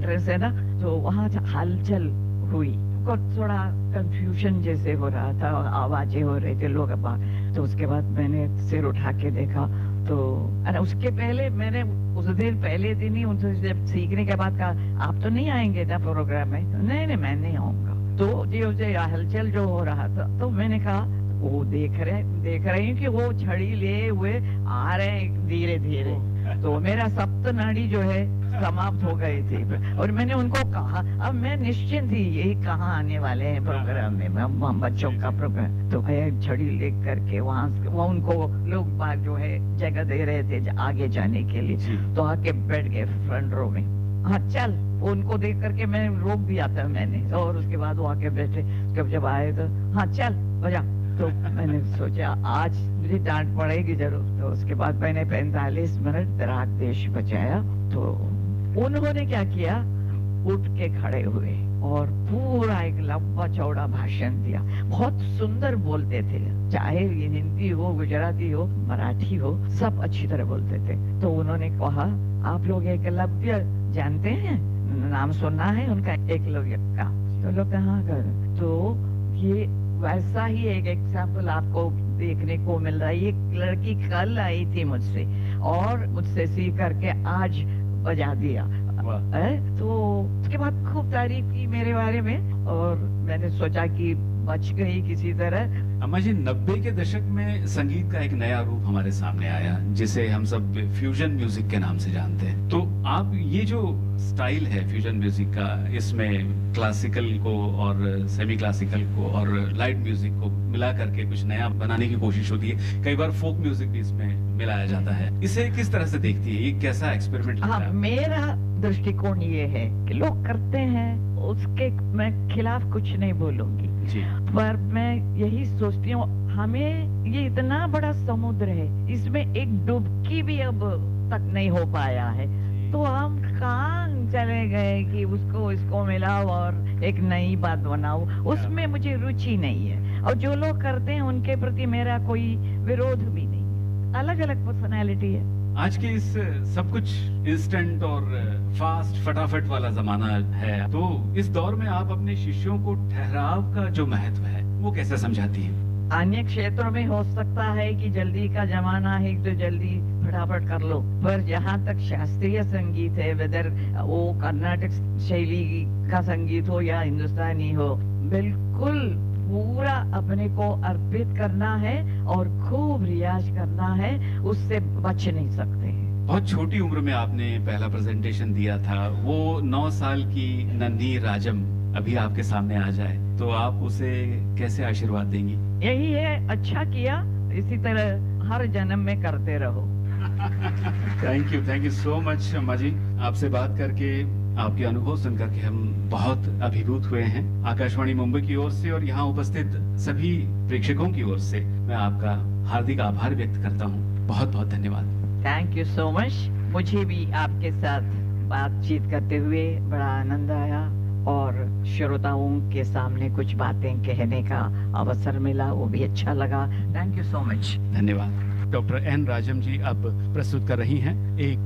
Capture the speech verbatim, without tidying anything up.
Entrance है ना, तो वहाँ हलचल हुई, को थोड़ा कंफ्यूजन जैसे हो रहा था, आवाजें हो रही थी लोग अब। तो उसके बाद मैंने सिर उठा के देखा, तो अरे उसके पहले मैंने उस दिन पहले दिन ही उनसे जब सीखने के बाद कहा आप तो नहीं आएंगे ना प्रोग्राम में? नहीं नहीं मैं नहीं आऊंगा। तो जो जो हलचल जो हो रहा था, तो मैंने कहा वो देख रहे देख रही हूँ कि वो छड़ी लिए हुए आ रहे हैं धीरे धीरे, तो मेरा सप्त नाड़ी जो है समाप्त हो गई थी। और मैंने उनको कहा अब मैं निश्चिंत थी यही कहाँ आने वाले हैं प्रोग्राम में, हम बच्चों का प्रोग्राम। तो मैं छड़ी लेकर करके वहाँ वो उनको लोग बाग जो है जगह दे रहे थे आगे जाने के लिए, तो आके बैठ गए फ्रंट रो में। हाँ चल, उनको देख करके मैं रोक दिया था मैंने, और उसके बाद वो आके बैठे। जब जब आए तो हाँ चल बजा, तो मैंने सोचा आज मुझे डांट पड़ेगी जरूर। तो उसके बाद मैंने पैंतालीस मिनट राग देश बजाया। तो उन्होंने क्या किया, उठ के खड़े हुए और पूरा एक लंबा चौड़ा भाषण दिया। बहुत सुंदर बोलते थे, चाहे ये हिंदी हो, गुजराती हो, मराठी हो, सब अच्छी तरह बोलते थे। तो उन्होंने कहा आप लोग एकलव्य जानते हैं, नाम सुना है उनका, एकलव्य का? तो लोग कहाँ कर, तो ये वैसा ही एक एग्जाम्पल आपको देखने को मिल रहा है। एक लड़की कल आई थी मुझसे और मुझसे सीख करके आज बजा दिया है। तो उसके बाद खूब तारीफ की मेरे बारे में, और मैंने सोचा कि बच गई किसी तरह। अम्मा जी, नब्बे के दशक में संगीत का एक नया रूप हमारे सामने आया जिसे हम सब फ्यूजन म्यूजिक के नाम से जानते हैं। तो आप ये जो स्टाइल है फ्यूजन म्यूजिक का, इसमें क्लासिकल को और सेमी क्लासिकल को और लाइट म्यूजिक को मिला करके कुछ नया बनाने की कोशिश होती है, कई बार फोक म्यूजिक भी इसमें मिलाया जाता है, इसे किस तरह से देखती है? ये कैसा एक्सपेरिमेंट लगता है? हाँ, मेरा दृष्टिकोण ये है कि लोग करते हैं उसके मैं खिलाफ कुछ नहीं बोलूंगी जी। पर मैं यही सोचती हूँ हमें ये इतना बड़ा समुद्र है, इसमें एक डुबकी भी अब तक नहीं हो पाया है, तो हम कहाँ चले गए कि उसको इसको मिलाओ और एक नई बात बनाओ, उसमें मुझे रुचि नहीं है। और जो लोग करते हैं उनके प्रति मेरा कोई विरोध भी नहीं है, अलग अलग पर्सनैलिटी है। आज के इस सब कुछ इंस्टेंट और फास्ट फटाफट वाला जमाना है, तो इस दौर में आप अपने शिष्यों को ठहराव का जो महत्व है वो कैसे समझाती हैं? अन्य क्षेत्रों में हो सकता है कि जल्दी का जमाना है तो जल्दी फटाफट कर लो, पर जहाँ तक शास्त्रीय संगीत है, वेदर वो कर्नाटक शैली का संगीत हो या हिंदुस्तानी हो, बिल्कुल पूरा अपने को अर्पित करना है और खूब रियाज करना है, उससे बच नहीं सकते हैं। बहुत छोटी उम्र में आपने पहला प्रेजेंटेशन दिया था, वो नौ साल की नन्ही राजम अभी आपके सामने आ जाए तो आप उसे कैसे आशीर्वाद देंगी? यही है, अच्छा किया, इसी तरह हर जन्म में करते रहो। Thank you, thank you so much अम्मा जी। आपसे बात करके, आपके अनुभव सुन करके हम बहुत अभिभूत हुए हैं। आकाशवाणी मुंबई की ओर से और यहाँ उपस्थित सभी प्रेक्षकों की ओर से मैं आपका हार्दिक आभार व्यक्त करता हूँ। बहुत बहुत धन्यवाद। Thank you so much. मुझे भी आपके साथ बातचीत करते हुए बड़ा आनंद आया और श्रोताओं के सामने कुछ बातें कहने का अवसर मिला, वो भी अच्छा लगा। Thank you so much. धन्यवाद। डॉक्टर एन राजम जी अब प्रस्तुत कर रही हैं एक